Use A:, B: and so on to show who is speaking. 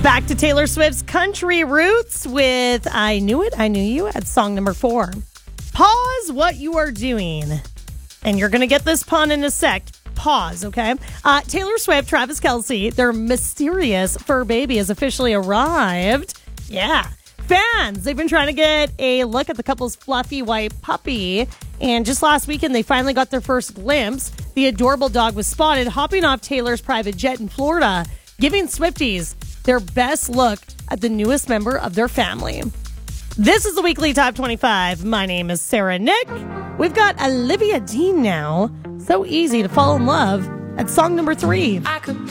A: Back to Taylor Swift's Country Roots with I Knew It, I Knew You at song number 4. Pause what you are doing. And you're going to get this pun in a sec. Pause, okay? Taylor Swift, Travis Kelce, their mysterious fur baby has officially arrived. Yeah. Fans, they've been trying to get a look at the couple's fluffy white puppy. And just last weekend, they finally got their first glimpse. The adorable dog was spotted hopping off Taylor's private jet in Florida, giving Swifties their best look at the newest member of their family. This is the weekly Top 25. My name is Sarah Nick. We've got Olivia Dean now. So easy to fall in love at song number 3.
B: I could